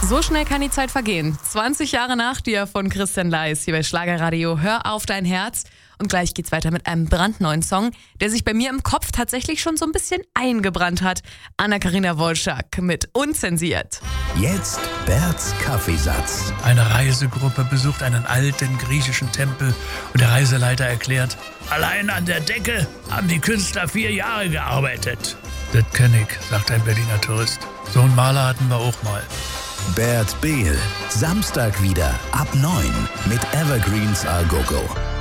So schnell kann die Zeit vergehen. 20 Jahre nach dir von Christian Leis hier bei Schlagerradio. Hör auf dein Herz. Und gleich geht's weiter mit einem brandneuen Song, der sich bei mir im Kopf tatsächlich schon so ein bisschen eingebrannt hat. Anna-Karina Wolschak mit Unzensiert. Jetzt Berts Kaffeesatz. Eine Reisegruppe besucht einen alten griechischen Tempel und der Reiseleiter erklärt: Allein an der Decke haben die Künstler 4 Jahre gearbeitet. Das kenn ich, sagt ein Berliner Tourist. So einen Maler hatten wir auch mal. Bert Behl, Samstag wieder ab 9 mit Evergreens A Go Go.